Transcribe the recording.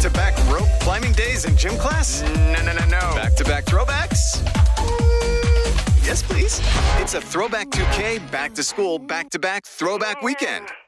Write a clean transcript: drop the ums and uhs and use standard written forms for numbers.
Back-to-back rope climbing days in gym class? No. Back-to-back throwbacks? Yes, please. It's a Throwback 2K back-to-school, back-to-back throwback weekend.